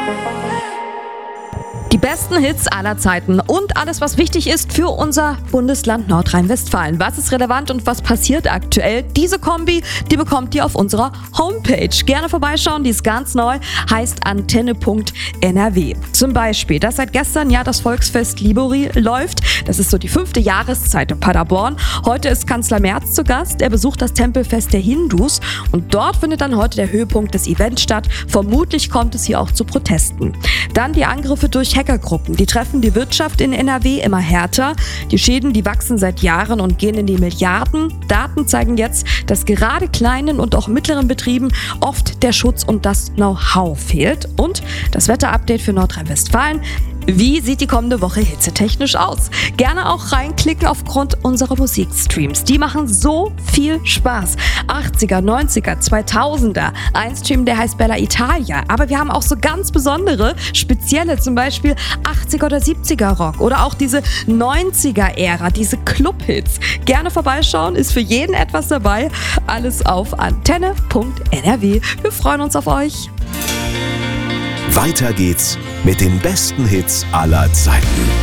Die besten Hits aller Zeiten und alles, was wichtig ist für unser Bundesland Nordrhein-Westfalen. Was ist relevant und was passiert aktuell? Diese Kombi, die bekommt ihr auf unserer Homepage. Gerne vorbeischauen, die ist ganz neu, heißt antenne.nrw. Zum Beispiel, dass seit gestern ja das Volksfest Libori läuft. Das ist so die 5. Jahreszeit in Paderborn. Heute ist Kanzler Merz zu Gast. Er besucht das Tempelfest der Hindus und dort findet dann heute der Höhepunkt des Events statt. Vermutlich kommt es hier auch zu Protesten. Dann die Angriffe durch Hackergruppen. Die treffen die Wirtschaft in NRW immer härter. Die Schäden, die wachsen seit Jahren und gehen in die Milliarden. Daten zeigen jetzt, dass gerade kleinen und auch mittleren Betrieben oft der Schutz und das Know-how fehlt. Und das Wetterupdate für Nordrhein-Westfalen. Wie sieht die kommende Woche hitzetechnisch aus? Gerne auch reinklicken aufgrund unserer Musikstreams. Die machen so viel Spaß. 80er, 90er, 2000er. Ein Stream, der heißt Bella Italia. Aber wir haben auch so ganz besondere, spezielle, zum Beispiel 80er oder 70er Rock. Oder auch diese 90er-Ära, diese Clubhits. Gerne vorbeischauen, ist für jeden etwas dabei. Alles auf antenne.nrw. Wir freuen uns auf euch. Weiter geht's mit den besten Hits aller Zeiten.